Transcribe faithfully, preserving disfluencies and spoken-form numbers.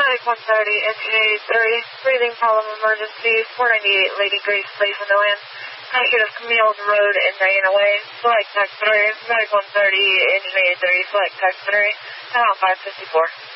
Medic one thirty, engine three, breathing problem emergency, four ninety-eight Lady Grace Place in the wind. Packet of Camille Road and Diana Way. Select Tech three, Medic one thirty, engine three, select Tech three, come out five fifty-four.